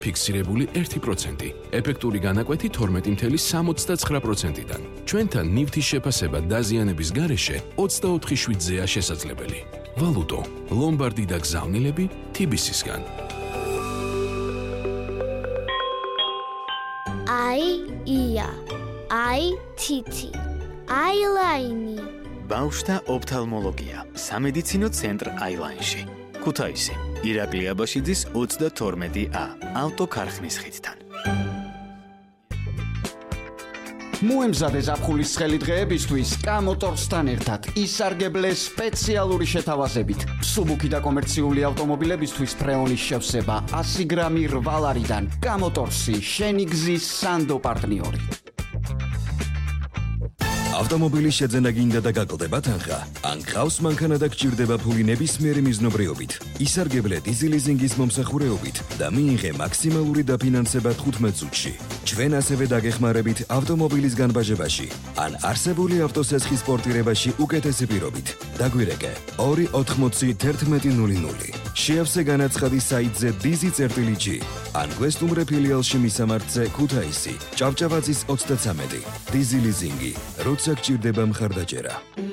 ფიქსირებული 1%, ეფექტური განაკვეთი 12.69%-დან. ჩვენთან ნივთის შეფასება დაზიანების გარეშე 24/7-ზეა შესაძლებელი. ვალუტო, ლომბარდი და გზავნილები TBC-სგან. ია, თითი, აილაინი. ბავშვთა ოფთალმოლოგია, სამედიცინო ცენტრ აილაინში. ქუთაისი, ირაკლი აბაშიძის 32A, ავტოქარხნის ხიდთან. მოემზადე ზაფხულის ცხელი დღეებისთვის კამოტორსთან ერთად ისარგებლე სპეციალური შეთავაზებით. სუბუქი და კომერციული ავტომობილებისთვის ფრეონის შევსება 100 გრამი რვალარიდან. კამოტორსი, შენი გზის სანდო პარტნიორი. ავტომობილის შეძენა გინდა და გაკლდება თანხა? ან გყავს მანქანა და გჭირდება ფული ნებისმიერი მიზნობრიობით? ისარგებლე დიზელიზინგის მომსახურეობით და მიიღე მაქსიმალური დაფინანსება 15 წუთში. ჩვენ ასევე დაგეხმარებით ავტომობილის განბაჟებაში ან არსებული ავტოსესხის პორტირებაში უკეთესი პირობით. დაგვირეკე 280-1100. შეავსე განაცხადი საიტზე dizi.g ან გვესტუმრე ფილიალში მისამართზე ქუთაისი, ჭავჭავაძის 33. დიზელიზინგი, როცა გჭირდება მხარდაჭერა.